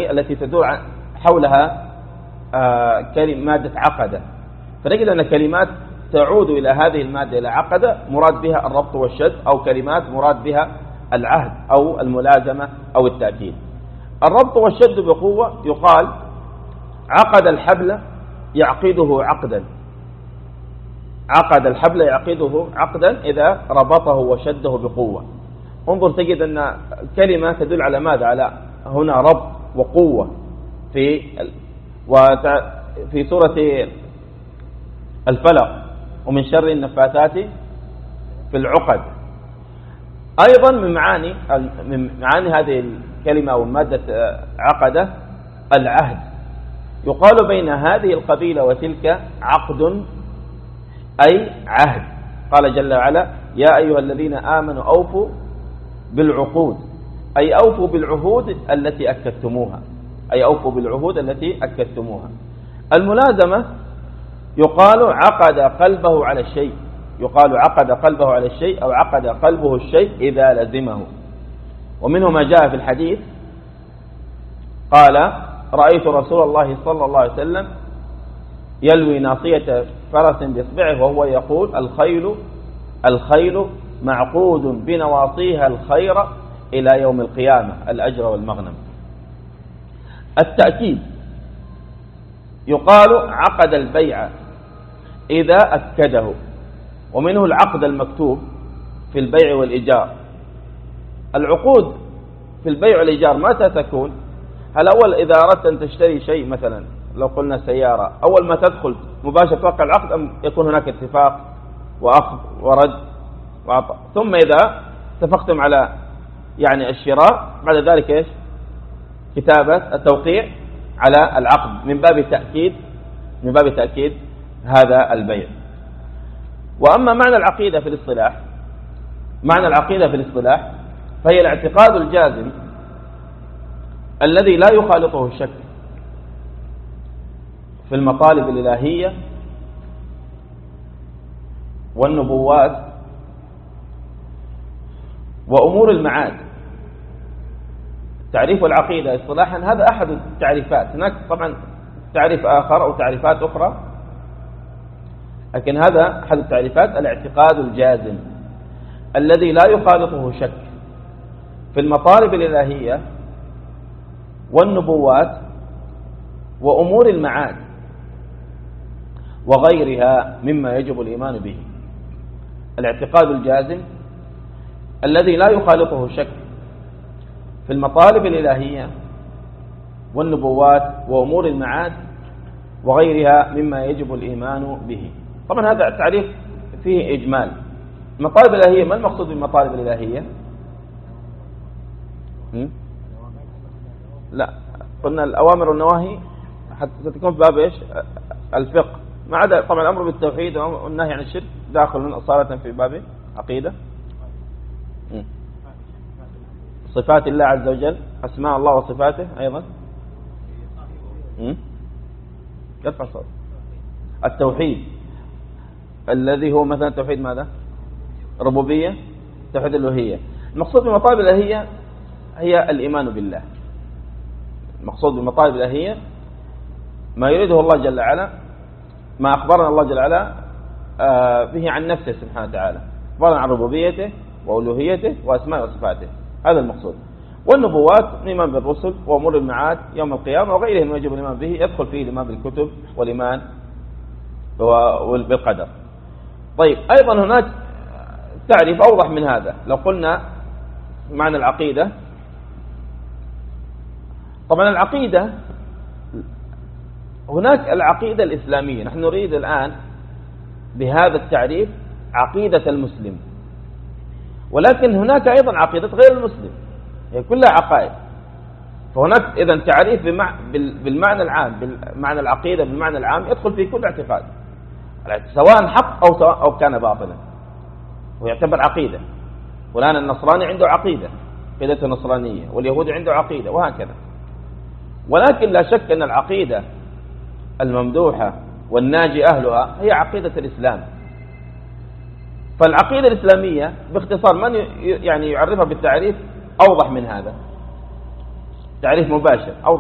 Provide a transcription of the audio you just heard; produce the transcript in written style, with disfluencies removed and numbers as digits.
التي تدور حولها مادة عقدة، فنجد أن كلمات تعود إلى هذه المادة إلى عقدة مراد بها الربط والشد، أو كلمات مراد بها العهد أو الملازمة أو التأكيد. الربط والشد بقوة يقال عقد الحبل يعقده عقدا، عقد الحبل يعقده عقدا إذا ربطه وشده بقوة. انظر تجد أن كلمة تدل على ماذا؟ على هنا ربط وقوة. في سورة الفلق ومن شر النفاثات في العقد. أيضا من معاني هذه الكلمة أو مادة عقدة العهد، يقال بين هذه القبيلة وتلك عقد أي عهد. قال جل وعلا يا أيها الذين آمنوا أوفوا بالعقود، أي أوفوا بالعهود التي أكدتموها، أي أوفوا بالعهود التي أكدتموها. الملازمة يقال عقد قلبه على الشيء، يقال عقد قلبه على الشيء أو عقد قلبه الشيء إذا لزمه. ومنه ما جاء في الحديث قال رأيت رسول الله صلى الله عليه وسلم يلوي ناصية فرس بإصبعه وهو يقول الخيل معقود بنواصيها الخير إلى يوم القيامة، الأجر والمغنم. التأكيد يقال عقد البيع إذا أكده، ومنه العقد المكتوب في البيع والإيجار. العقود في البيع والإيجار متى تكون؟ هل أول إذا أردت أن تشتري شيء، مثلا لو قلنا سيارة، أول ما تدخل مباشرة توقع العقد، أم يكون هناك اتفاق وأخذ ورد وعطاء، ثم إذا اتفقتم على الشراء بعد ذلك إيش؟ كتابة التوقيع على العقد من باب تأكيد هذا البيع. وأما معنى العقيدة في الاصطلاح فهي الاعتقاد الجازم الذي لا يخالطه الشك في المطالب الإلهية والنبوات وأمور المعاد. تعريف العقيدة اصطلاحا هذا أحد التعريفات، هناك طبعا تعريف آخر أو تعريفات أخرى، لكن هذا أحد التعريفات: الاعتقاد الجازم الذي لا يخالطه شك في المطالب الإلهية والنبوات وأمور المعاد وغيرها مما يجب الإيمان به. الاعتقاد الجازم الذي لا يخالطه شك في المطالب الإلهية والنبوات وأمور المعاد وغيرها مما يجب الإيمان به. طبعا هذا التعريف فيه إجمال. المطالب الإلهية، ما المقصود بالمطالب الإلهية؟ لا، قلنا الأوامر والنواهي حتى تكون في باب إيش؟ الفقه، ما عدا طبعا الأمر بالتوحيد والنهي عن الشرك داخل أصالة في باب عقيدة. صفات الله عز وجل، أسماء الله وصفاته أيضا. يرفع صوت. التوحيد الذي هو مثلا توحيد ماذا؟ ربوبية، توحيد الألوهية. المقصود بالمطالب الإلهية هي الإيمان بالله. المقصود بالمطالب الإلهية ما يريده الله جل وعلا، ما أخبرنا الله جل وعلا به عن نفسه سبحانه وتعالى، أخبرنا عن ربوبيته وألوهيته وأسماء وصفاته، هذا المقصود. والنبوات الإيمان بالرسل وأمور المعاد يوم القيامة وغيرهم ما يجب الإيمان به، يدخل فيه الإيمان بالكتب والإيمان بالقدر. طيب، أيضا هناك تعريف أوضح من هذا. لو قلنا معنى العقيدة، طبعا العقيدة هناك العقيدة الإسلامية، نحن نريد الآن بهذا التعريف عقيدة المسلم، ولكن هناك أيضا عقيدة غير المسلم، هي كلها عقائد. فهناك إذن تعريف بالمعنى العام، بالمعنى العقيدة بالمعنى العام يدخل في كل اعتقاد، سواء حق أو كان باطلا، ويعتبر عقيدة. والآن النصراني عنده عقيدة نصرانية، واليهود عنده عقيدة، وهكذا. ولكن لا شك أن العقيدة الممدوحة والناجي أهلها هي عقيدة الإسلام. فالعقيدة الإسلامية باختصار من يعرفها بالتعريف أوضح من هذا، تعريف مباشر أوضح